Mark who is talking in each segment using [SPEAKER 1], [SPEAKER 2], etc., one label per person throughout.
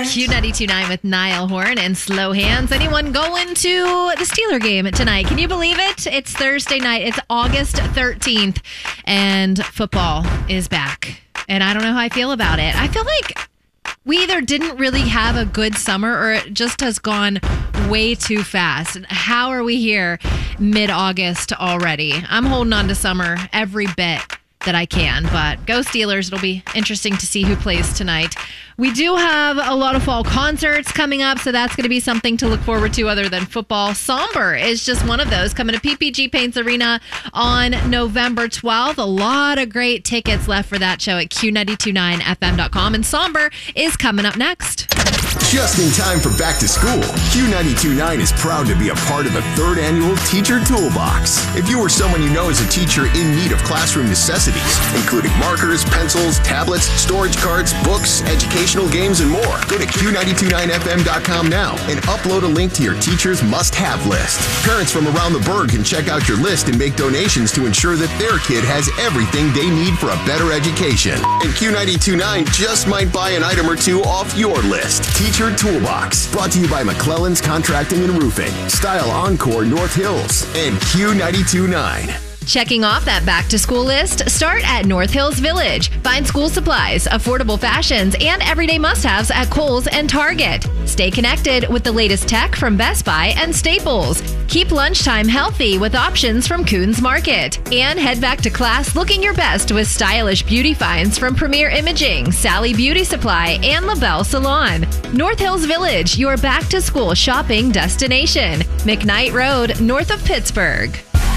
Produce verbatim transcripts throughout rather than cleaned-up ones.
[SPEAKER 1] Q ninety-two point nine with Niall Horan and Slow Hands. Anyone going to the Steeler game tonight? Can you believe it? It's Thursday night. It's August thirteenth, and football is back. And I don't know how I feel about it. I feel like we either didn't really have a good summer or it just has gone way too fast. How are we here mid-August already? I'm holding on to summer every bit that I can, but go Steelers. It'll be interesting to see who plays tonight. We do have a lot of fall concerts coming up, so that's going to be something to look forward to other than football. Somber is just one of those, coming to P P G Paints Arena on November twelfth. A lot of great tickets left for that show at Q nine two nine F M dot com, and Somber is coming up next.
[SPEAKER 2] Just in time for back to school, Q ninety-two point nine is proud to be a part of the third annual Teacher Toolbox. If you or someone you know is a teacher in need of classroom necessities, including markers, pencils, tablets, storage cards, books, educational games, and more, go to Q nine two nine F M dot com now and upload a link to your teacher's must-have list. Parents from around the burg can check out your list and make donations to ensure that their kid has everything they need for a better education. And Q ninety-two point nine just might buy an item or two off your list. Teacher Toolbox, brought to you by McClellan's Contracting and Roofing, Style Encore North Hills, and Q ninety-two point nine.
[SPEAKER 1] Checking off that back-to-school list, start at North Hills Village. Find school supplies, affordable fashions, and everyday must-haves at Kohl's and Target. Stay connected with the latest tech from Best Buy and Staples. Keep lunchtime healthy with options from Coons Market. And head back to class looking your best with stylish beauty finds from Premier Imaging, Sally Beauty Supply, and LaBelle Salon. North Hills Village, your back-to-school shopping destination. McKnight Road, north of Pittsburgh.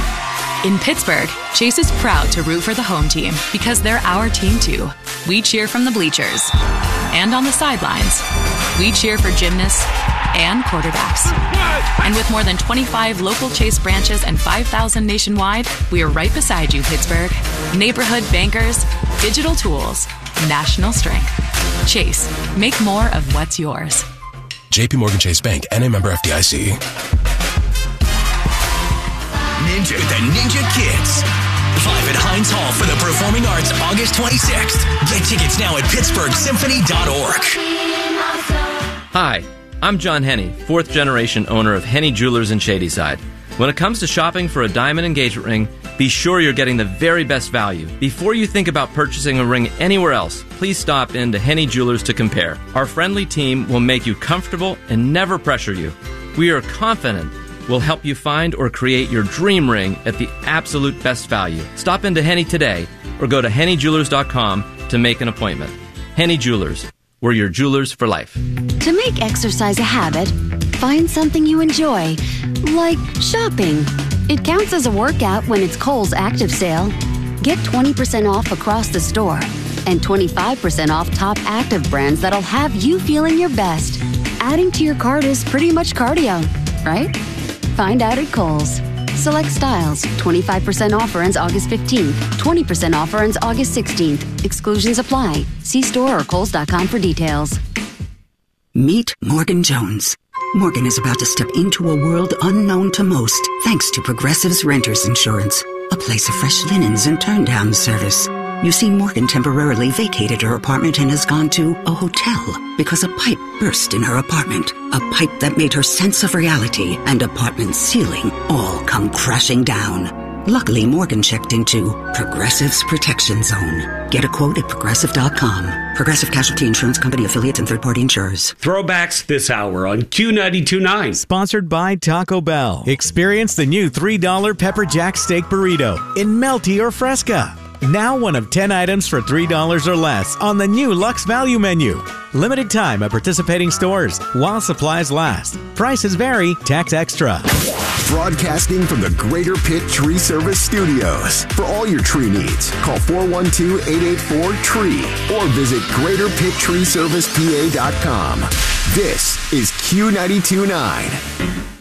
[SPEAKER 3] In Pittsburgh, Chase is proud to root for the home team because they're our team too. We cheer from the bleachers and on the sidelines. We cheer for gymnasts and quarterbacks. And with more than twenty-five local Chase branches and five thousand nationwide, we are right beside you, Pittsburgh. Neighborhood bankers, digital tools, national strength. Chase, make more of what's yours.
[SPEAKER 4] J P Morgan Chase Bank, N A member F D I C.
[SPEAKER 5] Ninja the Ninja Kids. Live at Heinz Hall for the Performing Arts August twenty-sixth. Get tickets now at pittsburgh symphony dot org.
[SPEAKER 6] Hi, I'm John Henney, fourth generation owner of Henney Jewelers in Shadyside. When it comes to shopping for a diamond engagement ring, be sure you're getting the very best value. Before you think about purchasing a ring anywhere else, please stop in to Henney Jewelers to compare. Our friendly team will make you comfortable and never pressure you. We are confident we'll help you find or create your dream ring at the absolute best value. Stop into Henney today or go to henny jewelers dot com to make an appointment. Henney Jewelers, we're your jewelers for life.
[SPEAKER 7] To make exercise a habit, find something you enjoy, like shopping. It counts as a workout when it's Kohl's Active Sale. Get twenty percent off across the store and twenty-five percent off top active brands that'll have you feeling your best. Adding to your cart is pretty much cardio, right? Find out at Kohl's. Select styles. twenty-five percent offer ends August fifteenth. twenty percent offer ends August sixteenth. Exclusions apply. See store or kohls dot com for details.
[SPEAKER 8] Meet Morgan Jones. Morgan is about to step into a world unknown to most, thanks to Progressive's Renters Insurance, a place of fresh linens and turn-down service. You see, Morgan temporarily vacated her apartment and has gone to a hotel because a pipe burst in her apartment. A pipe that made her sense of reality and apartment ceiling all come crashing down. Luckily, Morgan checked into Progressive's Protection Zone. Get a quote at progressive dot com. Progressive Casualty Insurance Company affiliates and third-party insurers.
[SPEAKER 9] Throwbacks this hour on Q ninety-two point nine.
[SPEAKER 10] Sponsored by Taco Bell. Experience the new three dollar Pepper Jack Steak Burrito in Melty or Fresca. Now one of ten items for three dollars or less on the new Lux Value Menu. Limited time at participating stores while supplies last. Prices vary, tax extra.
[SPEAKER 2] Broadcasting from the Greater Pitt Tree Service Studios. For all your tree needs, call four one two, eight eight four, T R E E or visit greater pitt tree service p a dot com. This is Q ninety-two point nine.